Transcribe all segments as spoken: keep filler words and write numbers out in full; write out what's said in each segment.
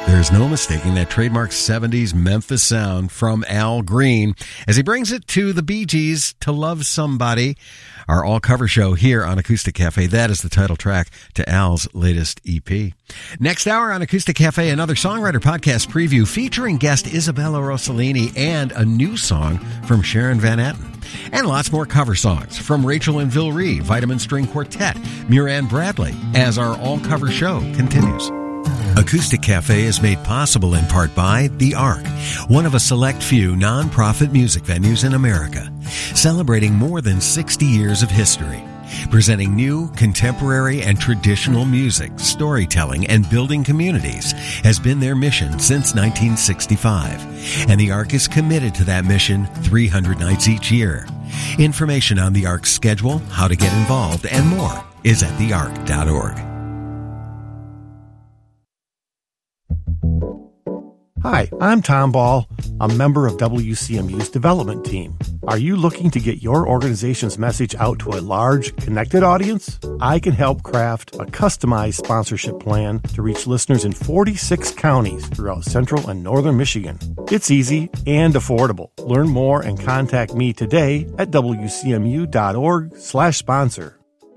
There's no mistaking that trademark seventies Memphis sound from Al Green as he brings it to the Bee Gees, To Love Somebody, our all-cover show here on Acoustic Cafe. That is the title track to Al's latest E P. Next hour on Acoustic Cafe, another Songwriter Podcast preview featuring guest Isabella Rossellini and a new song from Sharon Van Etten. And lots more cover songs from Rachel and Vilree, Vitamin String Quartet, Muran Bradley, as our all-cover show continues. Acoustic Cafe is made possible in part by The Ark, one of a select few non-profit music venues in America, celebrating more than sixty years of history. Presenting new, contemporary, and traditional music, storytelling, and building communities has been their mission since nineteen sixty-five. And The Ark is committed to that mission three hundred nights each year. Information on The Ark's schedule, how to get involved, and more is at the ark dot org. Hi, I'm Tom Ball, a member of W C M U's development team. Are you looking to get your organization's message out to a large, connected audience? I can help craft a customized sponsorship plan to reach listeners in forty-six counties throughout central and northern Michigan. It's easy and affordable. Learn more and contact me today at W C M U dot org slash sponsor.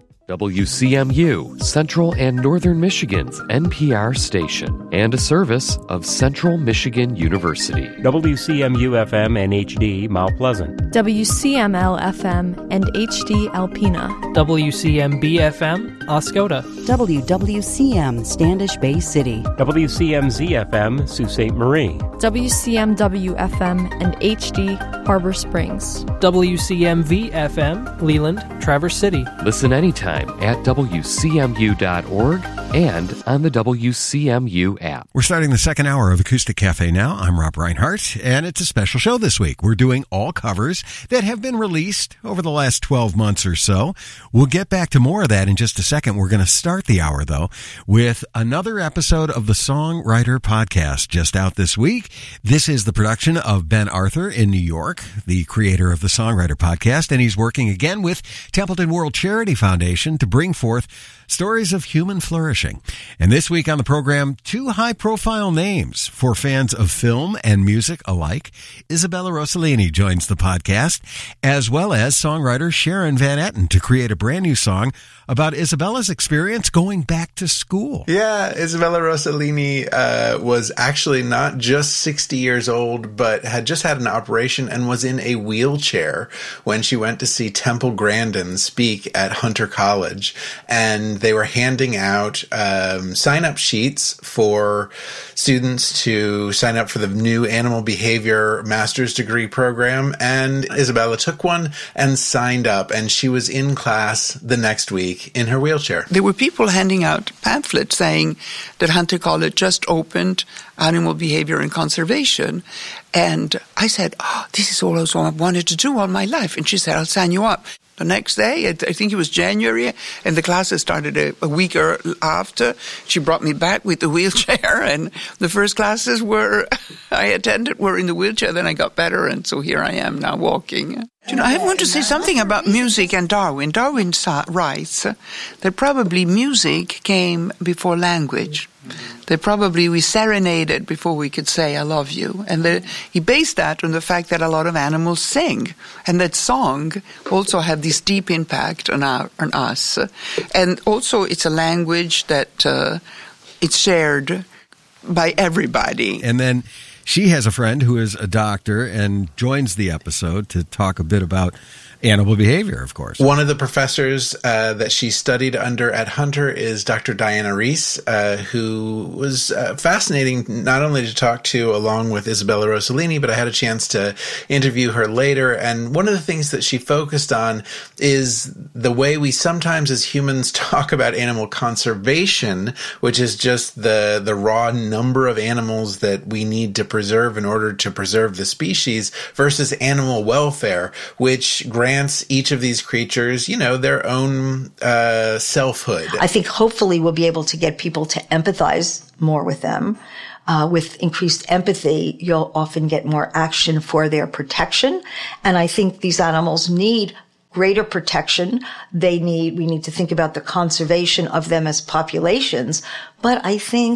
W C M U, Central and Northern Michigan's N P R station, and a service of Central Michigan University. W C M U F M and H D Mount Pleasant. W C M L F M and H D Alpena. W C M B F M Oscoda. W W C M Standish Bay City. W C M Z F M Sault Ste. Marie. W C M W F M and H D Harbor Springs. W C M V F M Leland, Traverse City. Listen anytime at W C M U dot org and on the W C M U app. We're starting the second hour of Acoustic Cafe now. I'm Rob Reinhart, and it's a special show this week. We're doing all covers that have been released over the last twelve months or so. We'll get back to more of that in just a second. We're going to start the hour, though, with another episode of the Songwriter Podcast just out this week. This is the production of Ben Arthur in New York, the creator of the Songwriter Podcast, and he's working again with Templeton World Charity Foundation to bring forth stories of human flourishing. And this week on the program, two high-profile names for fans of film and music alike. Isabella Rossellini joins the podcast, as well as songwriter Sharon Van Etten to create a brand new song about Isabella's experience going back to school. Yeah, Isabella Rossellini uh, was actually not just sixty years old, but had just had an operation and was in a wheelchair when she went to see Temple Grandin speak at Hunter College. And they were handing out um, sign-up sheets for students to sign up for the new animal behavior master's degree program. And Isabella took one and signed up, and she was in class the next week in her wheelchair. There were people handing out pamphlets saying that Hunter College just opened animal behavior and conservation. And I said, oh, this is all I wanted to do all my life. And she said, I'll sign you up. The next day, I think it was January, and the classes started a, a week or after. She brought me back with the wheelchair, and the first classes were I attended were in the wheelchair. Then I got better, and so here I am now walking. You know, I want to say something about music and Darwin. Darwin writes that probably music came before language. That probably we serenaded before we could say, I love you. And the, he based that on the fact that a lot of animals sing. And that song also had this deep impact on, our, on us. And also it's a language that uh, it's shared by everybody. And then she has a friend who is a doctor and joins the episode to talk a bit about animal behavior, of course. One of the professors uh, that she studied under at Hunter is Doctor Diana Reese, uh, who was uh, fascinating not only to talk to along with Isabella Rossellini, but I had a chance to interview her later. And one of the things that she focused on is the way we sometimes as humans talk about animal conservation, which is just the, the raw number of animals that we need to preserve in order to preserve the species, versus animal welfare, which grants each of these creatures, you know, their own uh, selfhood. I think hopefully we'll be able to get people to empathize more with them. Uh, with increased empathy, you'll often get more action for their protection. And I think these animals need greater protection. They need, we need to think about the conservation of them as populations. But I think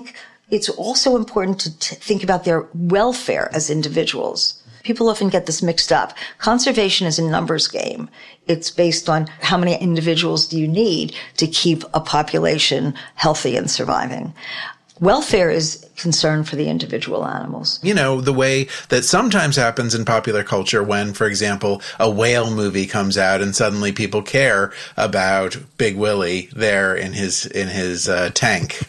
it's also important to t- think about their welfare as individuals. People often get this mixed up. Conservation is a numbers game. It's based on how many individuals do you need to keep a population healthy and surviving. Welfare is concern for the individual animals. You know, the way that sometimes happens in popular culture when, for example, a whale movie comes out and suddenly people care about Big Willie there in his in his uh, tank.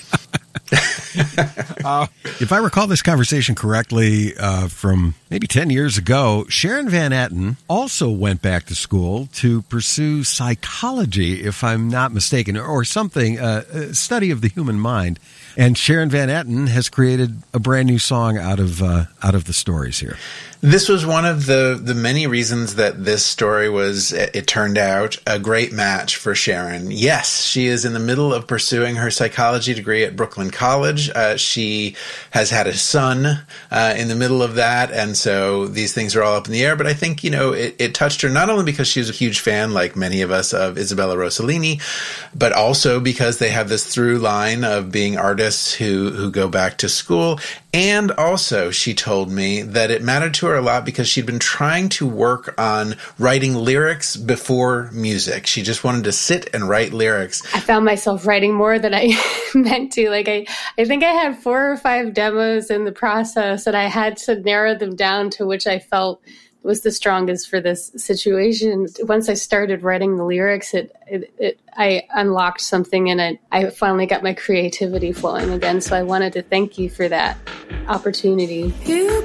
uh, if I recall this conversation correctly uh, from maybe ten years ago, Sharon Van Etten also went back to school to pursue psychology, if I'm not mistaken, or something, uh, a study of the human mind. And Sharon Van Etten has created a brand new song out of uh, out of the stories here. This was one of the, the many reasons that this story was, it turned out, a great match for Sharon. Yes, she is in the middle of pursuing her psychology degree at Brooklyn College. Uh, she has had a son uh, in the middle of that, and so these things are all up in the air. But I think, you know, it, it touched her not only because she was a huge fan, like many of us, of Isabella Rossellini, but also because they have this through line of being artists who, who go back to school. And also, she told me that it mattered to her a lot because she'd been trying to work on writing lyrics before music. She just wanted to sit and write lyrics. I found myself writing more than I meant to. Like, I, I think I had four or five demos in the process, and I had to narrow them down to which I felt was the strongest for this situation. Once I started writing the lyrics, it, it, it I unlocked something, and it, I finally got my creativity flowing again. So I wanted to thank you for that opportunity. You